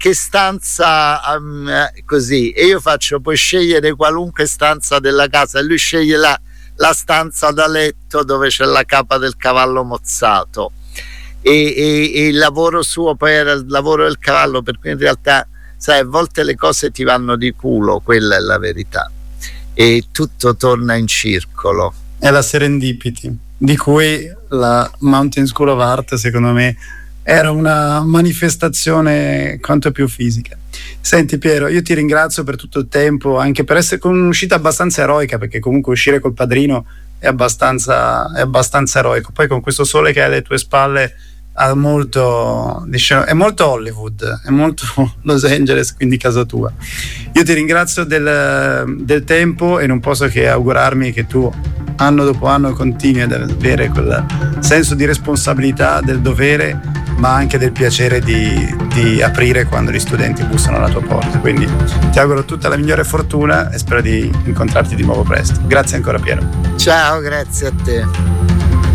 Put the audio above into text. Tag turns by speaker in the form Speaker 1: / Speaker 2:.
Speaker 1: che stanza, così, e io faccio: puoi scegliere qualunque stanza della casa, e lui sceglie la stanza da letto dove c'è la capa del cavallo mozzato, e il lavoro suo poi era il lavoro del cavallo, per cui in realtà, sai, a volte le cose ti vanno di culo, quella è la verità, e tutto torna in circolo.
Speaker 2: È la serendipity, di cui la Mountain School of Art, secondo me, era una manifestazione quanto più fisica. Senti Piero, io ti ringrazio per tutto il tempo, anche per essere con un'uscita abbastanza eroica, perché comunque uscire col padrino è abbastanza eroico. Poi con questo sole che hai alle tue spalle è molto Hollywood, è molto Los Angeles, quindi casa tua. Io ti ringrazio del tempo, e non posso che augurarmi che tu anno dopo anno continui ad avere quel senso di responsabilità, del dovere, ma anche del piacere di aprire quando gli studenti bussano alla tua porta. Quindi ti auguro tutta la migliore fortuna e spero di incontrarti di nuovo presto. Grazie ancora Piero.
Speaker 1: Ciao, grazie a te.